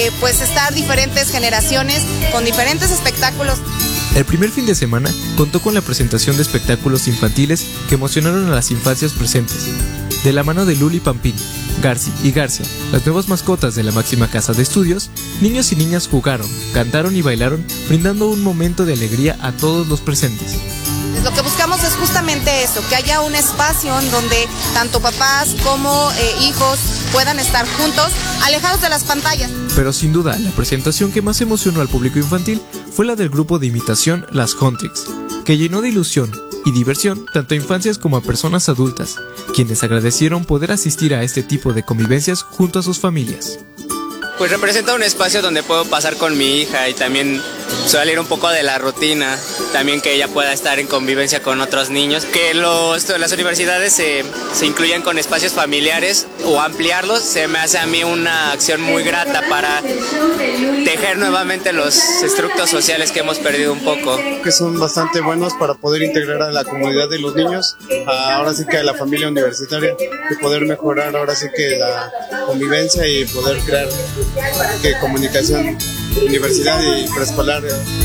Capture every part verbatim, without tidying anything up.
eh, pues estar diferentes generaciones con diferentes espectáculos. El primer fin de semana contó con la presentación de espectáculos infantiles que emocionaron a las infancias presentes. De la mano de Luli Pampín, Garci y Garcia, las nuevas mascotas de la máxima casa de estudios, niños y niñas jugaron, cantaron y bailaron, brindando un momento de alegría a todos los presentes. Lo que buscamos es justamente eso, que haya un espacio en donde tanto papás como eh, hijos puedan estar juntos, alejados de las pantallas. Pero sin duda, la presentación que más emocionó al público infantil fue la del grupo de imitación Las Huntrix, que llenó de ilusión y diversión tanto a infancias como a personas adultas, quienes agradecieron poder asistir a este tipo de convivencias junto a sus familias. Pues representa un espacio donde puedo pasar con mi hija y también salir un poco de la rutina, también que ella pueda estar en convivencia con otros niños, que los, las universidades se, se incluyan con espacios familiares o ampliarlos, se me hace a mí una acción muy grata para tejer nuevamente los estructos sociales que hemos perdido un poco. Que son bastante buenos para poder integrar a la comunidad de los niños, a, ahora sí que a la familia universitaria, y poder mejorar ahora sí que la convivencia y poder crear que comunicación, universidad y preescolar.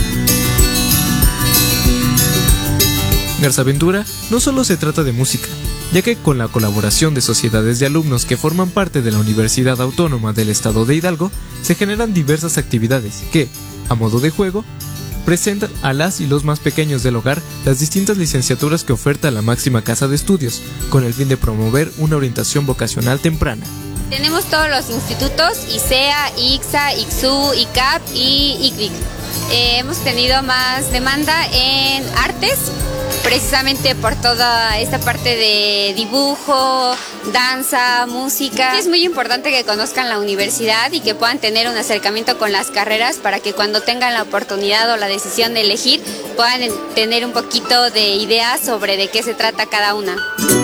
Garzaventura no solo se trata de música, ya que con la colaboración de sociedades de alumnos que forman parte de la Universidad Autónoma del Estado de Hidalgo, se generan diversas actividades que, a modo de juego, presentan a las y los más pequeños del hogar las distintas licenciaturas que oferta la máxima casa de estudios, con el fin de promover una orientación vocacional temprana. Tenemos todos los institutos, I C E A, I X A, I X U, I C A P y I C V I C. Eh, hemos tenido más demanda en artes, precisamente por toda esta parte de dibujo, danza, música. Es muy importante que conozcan la universidad y que puedan tener un acercamiento con las carreras para que cuando tengan la oportunidad o la decisión de elegir puedan tener un poquito de idea sobre de qué se trata cada una.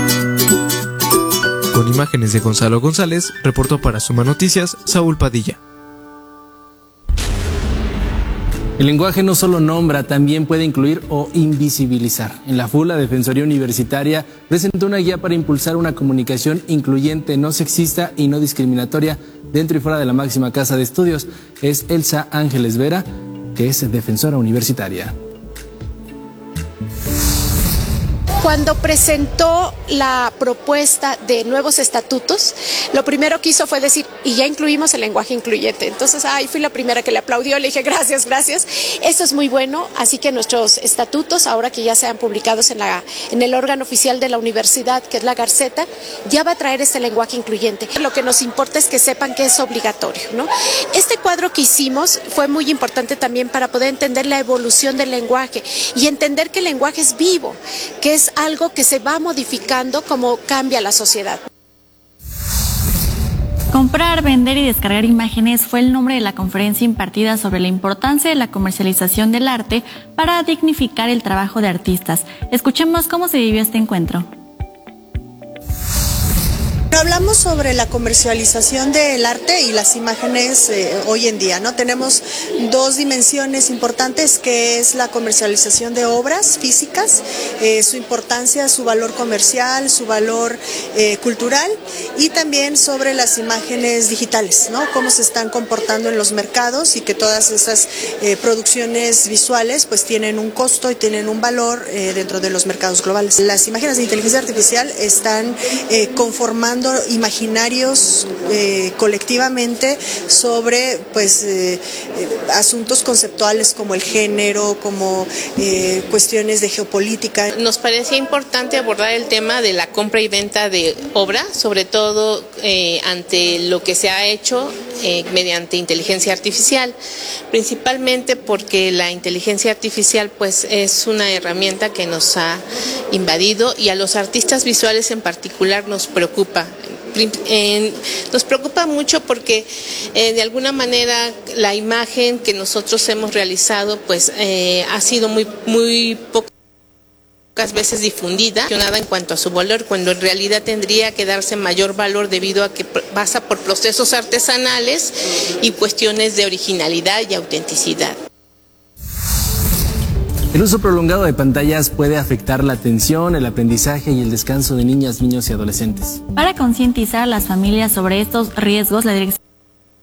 Con imágenes de Gonzalo González, reportó para Suma Noticias, Saúl Padilla. El lenguaje no solo nombra, también puede incluir o invisibilizar. En la F U, la Defensoría Universitaria presentó una guía para impulsar una comunicación incluyente, no sexista y no discriminatoria dentro y fuera de la máxima casa de estudios. Es Elsa Ángeles Vera, que es defensora universitaria. Cuando presentó la propuesta de nuevos estatutos, lo primero que hizo fue decir, y ya incluimos el lenguaje incluyente. Entonces, ay, fui la primera que le aplaudió, le dije, gracias, gracias. Eso es muy bueno, así que nuestros estatutos, ahora que ya sean publicados en, la, en el órgano oficial de la universidad, que es la Garceta, ya va a traer este lenguaje incluyente. Lo que nos importa es que sepan que es obligatorio, ¿no? Este cuadro que hicimos fue muy importante también para poder entender la evolución del lenguaje y entender que el lenguaje es vivo, que es algo que se va modificando como cambia la sociedad. Comprar, vender y descargar imágenes fue el nombre de la conferencia impartida sobre la importancia de la comercialización del arte para dignificar el trabajo de artistas. Escuchemos cómo se vivió este encuentro. Hablamos sobre la comercialización del arte y las imágenes eh, hoy en día, ¿no? Tenemos dos dimensiones importantes, que es la comercialización de obras físicas, eh, su importancia, su valor comercial, su valor eh, cultural, y también sobre las imágenes digitales, ¿no? Cómo se están comportando en los mercados y que todas esas eh, producciones visuales pues tienen un costo y tienen un valor eh, dentro de los mercados globales. Las imágenes de inteligencia artificial están eh, conformando imaginarios eh, colectivamente sobre pues eh, eh, asuntos conceptuales como el género, como eh, cuestiones de geopolítica. Nos parecía importante abordar el tema de la compra y venta de obra, sobre todo eh, ante lo que se ha hecho eh, mediante inteligencia artificial, principalmente porque la inteligencia artificial pues es una herramienta que nos ha invadido y a los artistas visuales en particular nos preocupa. Eh, nos preocupa mucho porque eh, de alguna manera la imagen que nosotros hemos realizado pues eh, ha sido muy, muy pocas veces difundida en cuanto a su valor, cuando en realidad tendría que darse mayor valor debido a que pasa por procesos artesanales y cuestiones de originalidad y autenticidad. El uso prolongado de pantallas puede afectar la atención, el aprendizaje y el descanso de niñas, niños y adolescentes. Para concientizar a las familias sobre estos riesgos, la Dirección